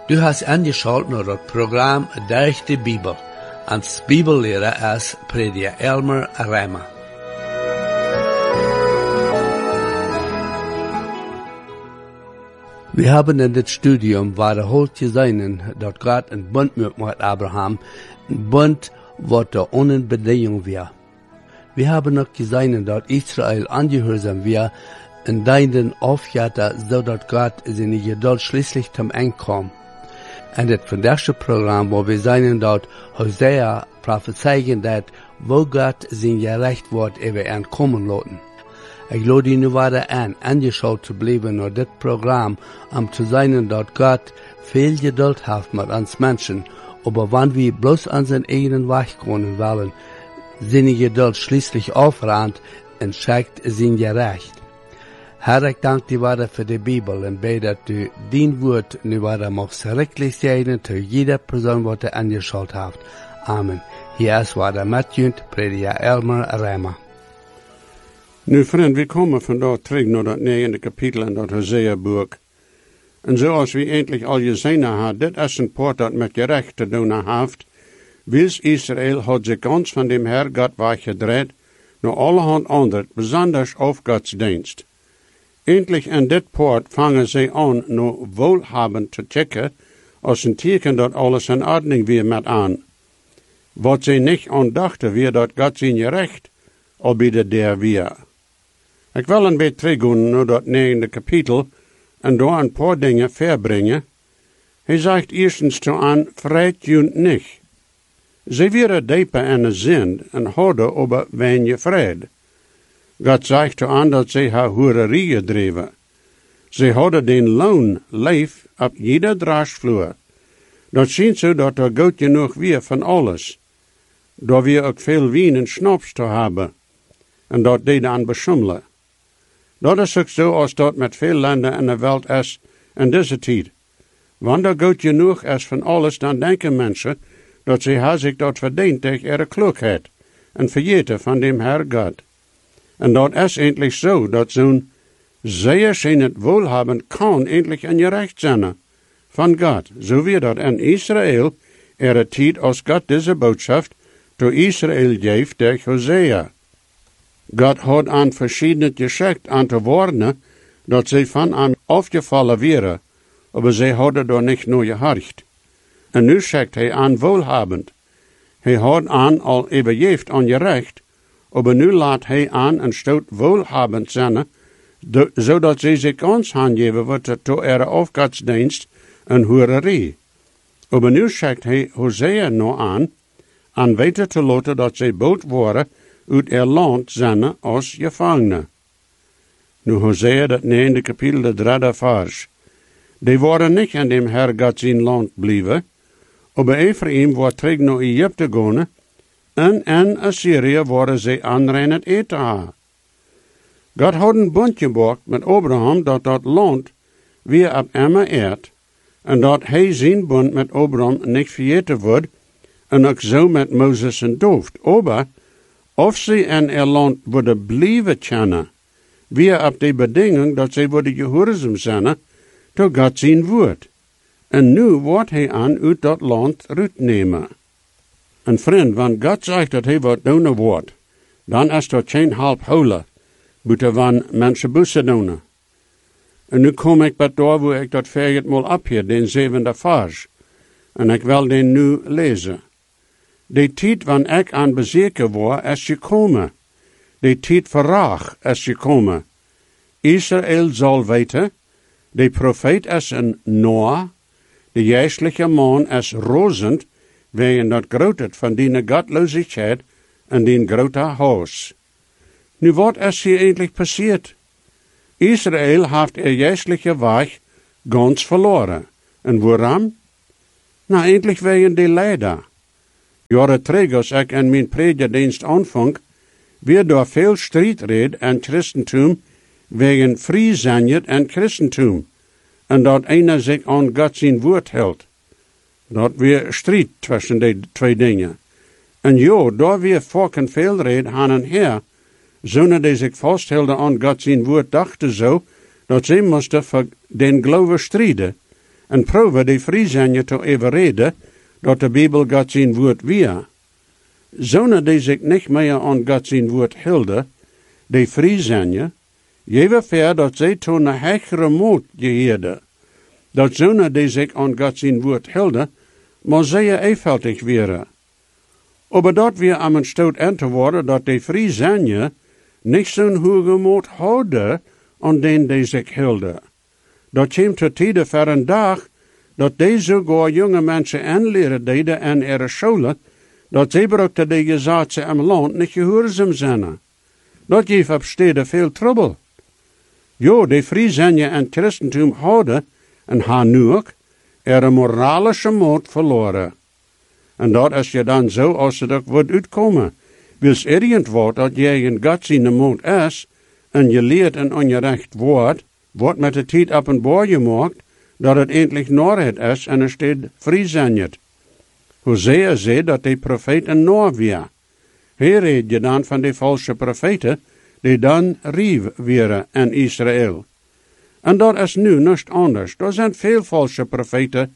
Du hast angeschaut naar het programma Durch de Bibel. Als Bibellehrer ist Prediger Elmer Reimer. Wir haben in dit Studium wiederholt gesehen, dass Gott een Bund mit Abraham, een Bund, wat der ohne Bedingung war. Wir haben noch gesehen, dass Israel angehorsam war, in deinen Aufgabe, so dass Gott seine Geduld schließlich zum Ende kam. En het vandaagse programma, wo wir sehen, dass Hosea prophezeien, dass wo Gott sein gerecht wordt über ihn kommen lassen. Ich lade ihn weiter an, angeschaut zu bleiben nach dit Programm, zu sehen, dass Gott viel Geduld hat mit uns Menschen, aber wenn wir bloß an seinen eigenen Weg gehen wollen, seine Geduld schließlich aufrannt und schickt sein Gerecht. Herr, ich danke dir weiter für die Bibel und bete, dass du dein Wort nu weiter magst schrecklich sein zu jeder Person, die du angeschaut hast. Amen. Hier ist weiter Matthew, Prediger Elmer Reimer. Nu vriend, we komen vandaag terug naar dat 9e kapitel in dat Hosea-boek. En zoals we eindelijk al gezien hebben, dit is een poort dat met gerecht te doen heeft. Wils Israël had zich ganz van dem Herr Gott weggedreht, naar allerhand ander, besonders auf Godsdienst. Endlich in dit poort vangen zij aan naar wohlhabend te checken, als een teken dat alles in ordning weer met aan. Wat zij niet aandachten weer dat God zijn gerecht, al bieden der weer. Ik wil een beetje teruggaan naar dat 9e kapitel en daar een paar dingen verbrengen. Hij zegt eerstens toe aan, vreit junt niet. Zij waren dieper in de zin en hadden over weinig vrede. God zegt toe aan dat zij haar hoererie gedreven. Zij hadden den loon leef op jeder draasvloer. Dat ziet zo dat er goed genoeg weer van alles. Door we ook veel wien en snaps te hebben. En dat die dan beschummelen. Dat is ook zo als dat met veel landen in de wereld is in deze tijd. Wanneer er goed genoeg is van alles, dan denken mensen dat zij haar zich dat verdient tegen ihre kloekheid en vergeten van dem Herr God. En dat is eindelijk zo, dat zo'n zeer zijn het wohlhabend kan eindelijk een gerecht zijn van God. Zo wie dat in Israël ihre tijd als God deze boodschap door Israël geeft durch Hosea. God had aan verschillende geschikt aan te warnen, dat zij van hem afgevallen waren, aber zij hadden door niet nur gehorcht. En nu zegt hij aan wohlhabend. Hij had aan al übergeeft aan gerecht, aber nu laat hij aan en stoot wohlhabend zijn, zodat zij zich ons aangeven wordt tot ihre afgodsdienst en hoererie. Aber nu zegt hij Hosea nog aan weten te laten dat zij bood worden uit ihr land zijn als gevangenen. Nu Hosea dat 9e kapitel de 3e vers. Die worden niet in dem Herr God zijn land blijven, aber Ephraim wordt terug naar Egypte gaan, en in Assyrië worden zij aanrein het eten hebben. God had een bond gemaakt met Abraham dat land weer op Emma eert, en dat hij zijn bond met Abraham niet vergeten wordt, en ook zo met Mozes en Dooft. Aber of zij in ihr land worden blijven kennen, weer op de bedingung dat zij worden gehoorzaam zijn, tot God zijn woord. En nu wordt hij aan uit dat land uitnemen. En vriend, wanneer God zegt dat hij wat doen wordt, dan is dat geen half holen, buiten van mensen bussen doen. En nu kom ik bij daar waar ik dat verget mal op hier, den 7e vers. En ik wil den nu lezen. De tijd wanneer ik aan bezeken was, is gekomen. De tijd verraag is gekomen. Israël zal weten, de profeet is een Noah, de geestelijke man is rozend, wegen dat grootheid van die godloosheid en die grote huis. Nu, wat is hier eigenlijk passiert? Israël heeft er geestelijke weg ganz verloren. En waarom? Nou, eindelijk wegen die leider. Jaren terug, als ik in mijn predikerdienst aanvang, weer door veel strijd en Christentum wegen vrije en Christentum, en dat einer zich aan God zijn woord hield. Dat weer strijd tussen die twee dingen. En ja, daar weer volken veel reden aan en her, zonder die zich vasthielden aan God zijn woord, dachten zo, dat zij moesten voor den geloven strijden, en probeer de Friesenje te overreden dat de Bibel God zijn woord weer. Zonen die zich niet meer aan God zijn woord hielden, de Friesenje, jewe ver dat zij toen een hegere moed geheerde. Dat zonen die zich aan God zijn woord hielden, maar zeer evenvältig wäre. Aber dat wir am stoot aan te worden dat de Friesenje niet zo'n hoge moed houden aan den die zich hielden. Dat komt te tijden voor een dag dat deze sogar jonge mensen aanleren deden aan ihre scholen, dat zij brukte de gezaten am land niet gehoorzaam zijn. Dat geeft op steden veel trouble. Jo, de Friesenje en Christentum houden, en haar nu ook, ihre moralische moed verloren. En dat is je dan zo als het ook wordt uitkomen. Wils irgendwo dat jij in God zijn moed is, en je leert een ongerecht woord, wordt met de tijd op een boor gemaakt, dat het eindelijk Norheid is en er staat Friesenjet. Hosea zei dat de profeet een Noor weer. Hier reed je dan van de valse profeten, die dan rief waren in Israël. En dat is nu niet anders. Er zijn veel valse profeten,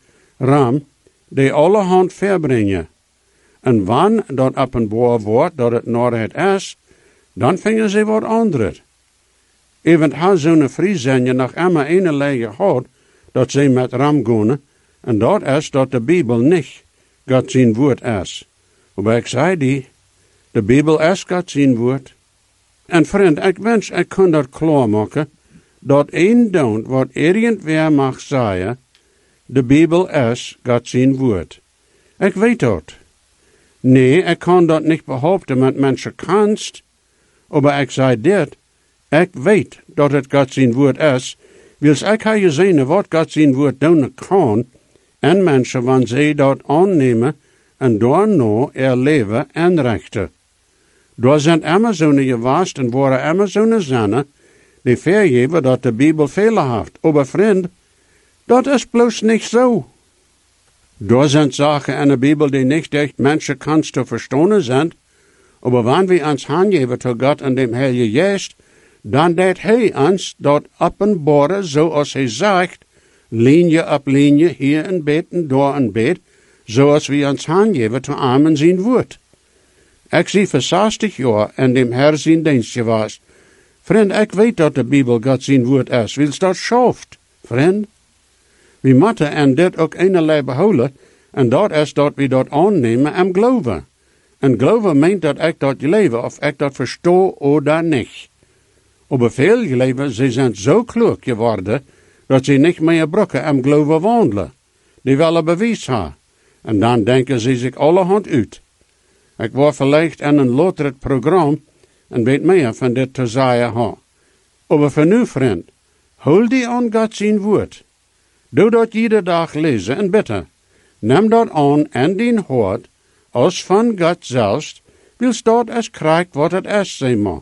die allerhand verbrengen. En wanneer dat op een boer wordt dat het Norheid is, dan vingen ze wat anders. Even had zo'n Friesenje nog immer een lege gehad, dat ze met ram gaan, en dat is dat de Bibel niet God zijn woord is. Maar ik zei die, de Bibel is God zijn woord. En vriend, ik wens ik kon dat klaarmaken, dat één doet wat irgendwer mag zeggen, de Bibel is God zijn woord. Ik weet dat. Nee, ik kan dat niet behaupten met mensen kanst, maar ik zei dit, ik weet dat het God zijn woord is, wils ik heb gezien wat God zijn woord doen kan, en mensen wanneer zij dat aannemen en daarna ihr leven inrichten. Daar zijn Amazonen gewaast en waren Amazonen zinnen, die vergeven dat de Bibel Fehler heeft. Maar vriend, dat is bloos niet zo. Daar zijn zaken in de Bibel die niet echt mensen kannst te verstaan zijn, maar wanneer we ons aangeven tot God en dem Heilige Geest, dan deed hij ons dat openbaren zoals hij zegt, linie op linie, hier een beet en daar een beet, zoals we ons aangeven tot Amen zijn woord. Ik zie voor 60 jaar in dem Herr zijn dienst geweest. Vriend, ik weet dat de Bibel God zijn woord is, wils dat schaft, vriend. We moeten en dit ook eenerlei behouden, en dat is dat we dat aannemen en geloven. En geloven meent dat ik dat leven, of ik dat verstoor of niet. Maar veel geloven, ze zijn zo kloek geworden, dat ze niet meer brokken en geloven wandelen. Die willen bewijs hebben. En dan denken ze zich allerhand uit. Ik was vielleicht in een later programma en weet meer van dit te zeggen ha. Maar voor nu, vriend, hou die aan God zijn woord. Doe dat iedere dag lezen en bidden. Neem dat aan en dien hoort, als van God zelfs, wils dat es krijgt wat het is, zeg maar.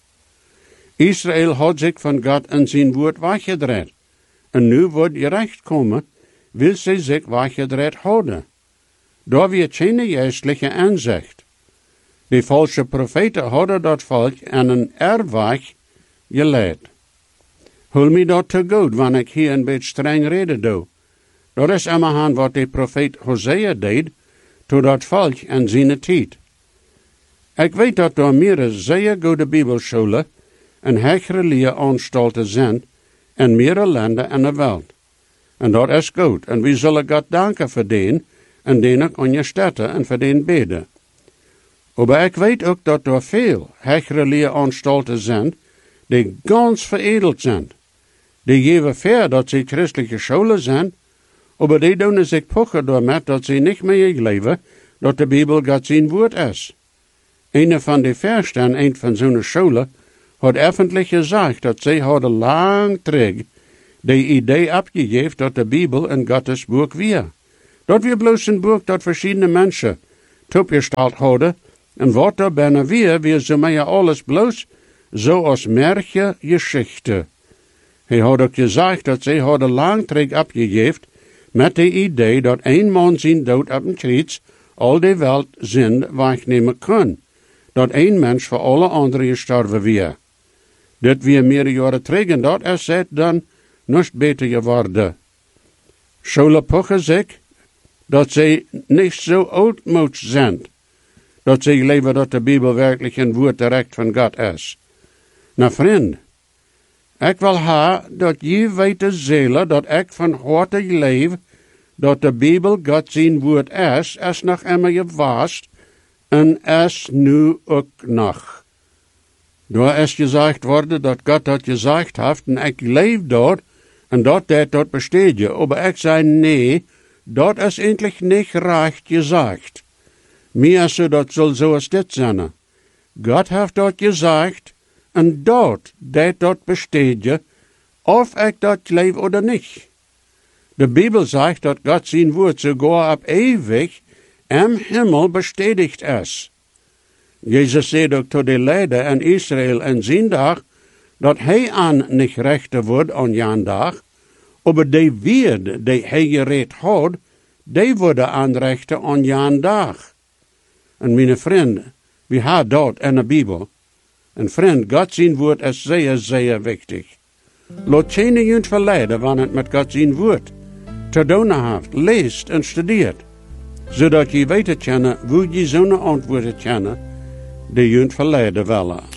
Israël had zich van God en zijn woord weggedraaid. En nu wordt je recht komen, wil ze zich weggedraaid houden. Daar weer geen geestelijke aanzicht. De valse profeten hadden dat volk aan een erweg geleid. Hul me dat te goed, wanneer ik hier een beetje streng reden doe. Dat is immerhaan wat de profeet Hosea deed, to dat volk en zijn tijd. Ik weet dat er meer zeer goede bibelscholen en hegere leeranstalten zijn in meer landen in de wereld. En dat is goed, en we zullen God danken voor den, en den ook aan je steden en voor den beden. Maar ik weet ook dat er veel hegere leeranstalten zijn, die ganz veredeld zijn. Die geven ver dat ze christelijke scholen zijn, maar die doen zich pochen daarmee dat ze niet meer geloven dat de Bibel God zijn woord is. Een van de versten aan een van zo'n scholen had öffentlich gezegd dat zij hadden lang terug de idee opgegeven dat de Bibel een Gottes boek weer. Dat weer bloos een boek dat verschillende mensen opgesteld hadden, en wat er bijna weer ze mij alles bloos, zoals merkje geschichte. Hij had ook gezegd dat zij hadden lang terug opgegeven met de idee dat een man zijn dood op een kruis al de wereld zin wegnemen kan. Dat een mens voor alle anderen gestorven weer. Dit weer meer jaren terug en dat is het dan niet beter geworden. Zo'n pochen zegt dat zij niet zo oudmoed zijn, dat zij leven dat de Bijbel werkelijk een woord direct van God is. Nou vriend, ik wil dat je weet zelen dat ik van harte leef, dat de Bijbel God zijn woord is nog immer je vast, en is nu ook nog. Door is gezegd worden dat God dat gezegd heeft, en ik leef dat, en dat besteed je. Maar ik zei nee, dat is eigenlijk niet recht gezegd. Mir so dat soll so als dit zijn. God heeft dat gezegd, en dat besteed je, of ik dat leef oder niet. De Bijbel zegt dat God zijn woord sogar op eeuwig im Himmel bestätigt is. Jezus zei ook tot de leider in Israël in zijn dag, dat hij aan niet rechter wordt aan jan dag, maar die woord die hij gereed had, die worden aanrechten aan jan dag. En mijn vrienden, we hebben dat in de Bijbel. En vriend, God zijn woord is zeer, zeer wichtig. Laat geen junt verleiden wanneer het met God zijn woord te doen heeft, leest en studeert, zodat je weet kennen hoe je zo'n antwoorden kennen, die junt verleiden willen.